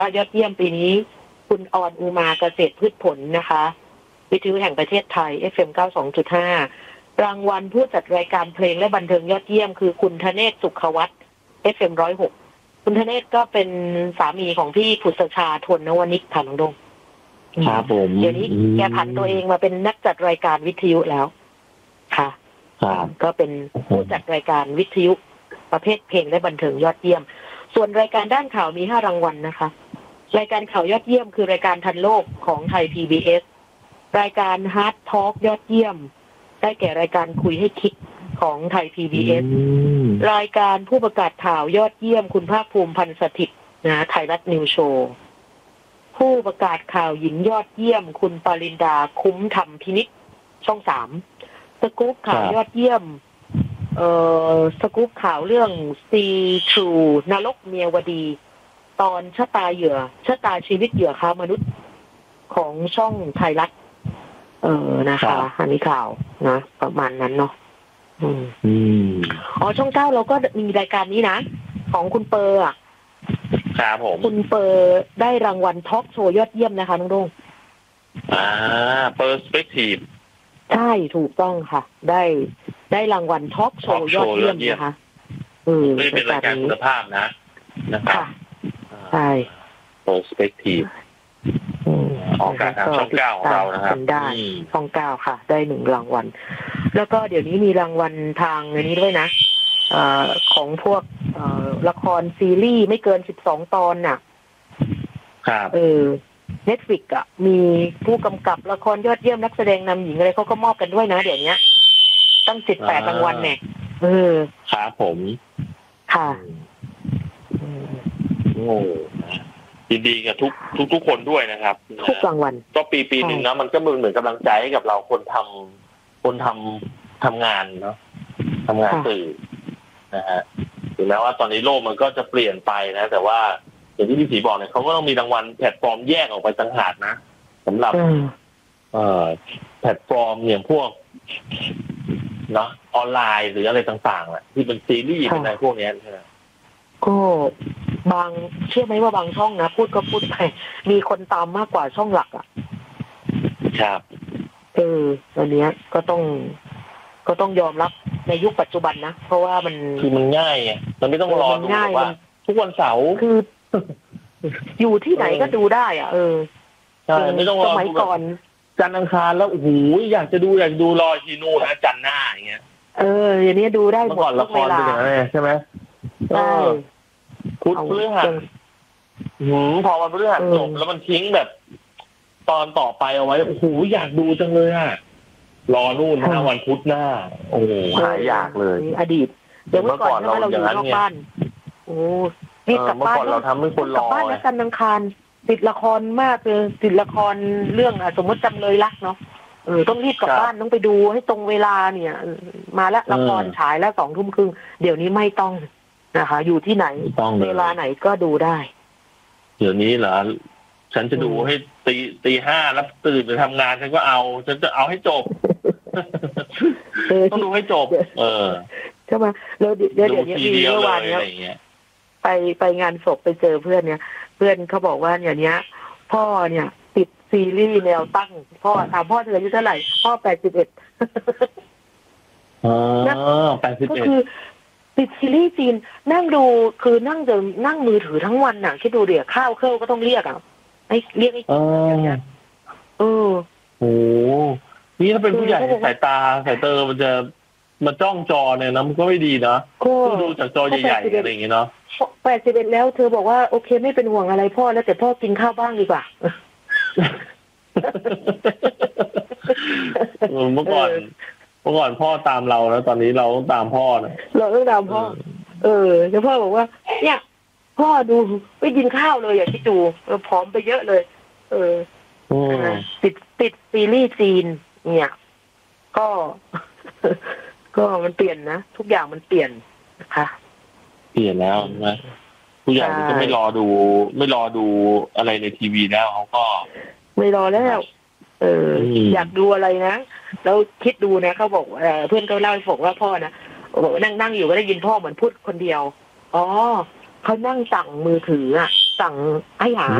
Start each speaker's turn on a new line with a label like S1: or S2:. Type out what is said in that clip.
S1: ยอดเยี่ยมปีนี้คุณออนอุมาเกษตรพืชผลนะคะวิทยุแห่งประเทศไทย FM 92.5 รางวัลผู้จัดรายการเพลงและบันเทิงยอดเยี่ยมคือคุณธเนศสุขวัฒน์ FM 106คุณธเนศก็เป็นสามีของพี่ผุษชาทวนนวนิกค่ะน้องดง
S2: ครับผม
S1: เดี๋ยวนี้แกผันตัวเองมาเป็นนักจัดรายการวิทยุแล้วค่ะก็เป็นผู้จัดรายการวิทยุประเภทเพลงและบันเทิงยอดเยี่ยมส่วนรายการด้านข่าวมี5รางวัลนะคะรายการข่าวยอดเยี่ยมคือรายการทันโลกของไทย PBS รายการฮาร์ดทอล์กยอดเยี่ยมได้แก่รายการคุยให้คิดของไทย PBS รายการผู้ประกาศข่าวยอดเยี่ยมคุณภาคภูมิพันธ์สถิตย์นะไทยรัฐนิวโชว์ผู้ประกาศข่าวหญิงยอดเยี่ยมคุณปรินดาคุ้มธรรมพินิจช่อง3สกู๊ปข่าวยอดเยี่ยมสกู๊ปข่าวเรื่องซีทรูนรกเมียวดีตอนชะตาชีวิตเหยื่อค้ามนุษย์ของช่องไทยรัฐนะคะอันนี้ข่าวนะประมาณนั้นเนาะช่อง9เราก็มีรายการนี้นะของคุณเปอร์อ่ะ
S2: ครับผม
S1: คุณเปอร์ได้รางวัลทอล์กโชว์ยอดเยี่ยมนะคะน้องดง
S2: เปอร์สเปกทีฟ
S1: ใช่ถูกต้องค่ะได้รางวัลทอล์กโชว์ยอดเยี่ยมนะคะ
S2: ไม่เป็นรายการคุณภาพนะครับ
S1: ใช่
S2: เปอร์สเปกทีฟออกอากาศทางช่อง9ของเรานะครับ
S1: ได้ช่อง9ค่ะได้1รางวัลแล้วก็เดี๋ยวนี้มีรางวัลทางอันนี้ด้วยนะของพวกละครซีรีส์ไม่เกิน12ตอนน่ะ
S2: ครับ
S1: Netflix อ่ะมีผู้กำกับละครยอดเยี่ยมนักแสดงนำหญิงอะไรเขาก็มอบกันด้วยนะเดี๋ยวนี้ตั้ง18รางวัลเนี่ย
S2: ครับผม
S1: ค่ะ
S2: โอ้ยินดีกับทุกคนด้วยนะครับ
S1: ทุกรางวัล
S2: ก็ปีนึงนะมันก็เหมือนกำลังใจให้กับเราคนทำงานเนาะทำงานสื่อนะฮะถึงแม้ว่าตอนนี้โลกมันก็จะเปลี่ยนไปนะแต่ว่าอย่างที่พี่ศรีบอกเนี่ยเขาก็ต้องมีรางวัลแพลตฟอร์มแยกออกไปต่างหากนะสำหรับแพลตฟอร์มอย่างพวกเนาะออนไลน์หรืออะไรต่างๆแหละที่เป็นซีรีส์เป็นอะไรพวกนี้ใช่ไหม
S1: ก็เชื่อไหมว่าบางช่องนะพูดไปมีคนตามมากกว่าช่องหลักอ่ะ
S2: ครับ
S1: ตอนนี้ก็ต้องยอมรับในยุคปัจจุบันนะเพราะว่ามัน
S2: คือมันง่ายไงมันไม่ต้องรอดูว่าทุกวันเสาร์
S1: คืออยู่ที่ไหนก็ดูได้อ่ะ
S2: ใช่ไม่ต้องรอ
S1: สมัยก่อน
S2: จันทร์อังคารแล้วโอ้โหอยากจะดูรอทีนู่นนะจันทร์หน้าอย่างเงี้ย
S1: อย่างนี้ดูได้หมด
S2: ละครเป็นอย่างนั้นใช่ไหมพุธพฤหัสพอวันพฤหัสจบแล้วมันทิ้งแบบตอนต่อไปเอาไว้โอ้โหอยากดูจังเลยอ่ะรอนู่น5วันพุธหน้าโอ้โหหายอยากเลย
S1: อดีตเมื่อก่อนเราอยู่นอกบ้านโอ้ติดกับบ้าน
S2: เราทำให้คนรอ
S1: บ้านจันทร์อังคารติดละครมากเลยติดละครเรื่องสมมติจำเลยรักเนาะต้องรีบกลับบ้านต้องไปดูให้ตรงเวลาเนี่ยมาแล้วละครฉายแล้ว20:30นเดี๋ยวนี้ไม่ต้องนะคะอยู่ที่ไหนเวลาไหนก็ดูได้
S2: เดี๋ยวนี้เหรอฉันจะดูให้ตี 5แล้วตื่นไปทำงานฉันก็ฉันจะเอาให้จบต้องดูให้จบ
S1: ใช่ไหมแล้วเดี๋ยวนี้มีเมื่อวานเนี้ยไปงานศพไปเจอเพื่อนเนี่ยเพื่อนเขาบอกว่าอย่างเนี้ยพ่อเนี่ยติดซีรีส์แนวตั้งพ่อถามพ่ออายุเท่าไหร่พ่อ81ก็คือติดซีรีส์จีนนั่งดูคือนั่งมือถือทั้งวันน่ะคิดดูเดี๋ยวข้าวเครื่องก็ต้องเรียกเรียกอย่างเงี้ย
S2: โอ้นี่ถ้าเป็นผู้ใหญ่สายตามันจะมาจ้องจอเนี่ยนะมันก็ไม่ดีนะดูจากจอใหญ่ๆอะไรอย่างเงี้ยเนาะ
S1: 81แล้วเธอบอกว่าโอเคไม่เป็นห่วงอะไรพ่อแล้วแต่พ่อกินข้าวบ้างดีกว่า
S2: เมื่อก่อนพ่อตามเราแล้วตอนนี้เราต้องตามพ่อนะ
S1: เราต้องตามพ่อแล้วพ่อบอกว่าเนี่ยพ่อดูไม่กินข้าวเลยอย่าคิดดูผอมไปเยอะเลยติดซีรีส์จีนเนี่ยก็มันเปลี่ยนนะทุกอย่างมันเปลี่ยนนะคะ
S2: เปลี่ยนแล้วนะผู้ใหญ่ก็ไม่รอดูอะไรในทีวีแล้วเขาก็
S1: ไม่รอแล้วอยากดูอะไรนะแล้วคิดดูนะเขาบอกเพื่อนเขาเล่าให้ฟังว่าพ่อนะบอกนั่งอยู่ก็ได้ยินพ่อเหมือนพูดคนเดียวเขานั่งสั่งมือถือสั่งให้หา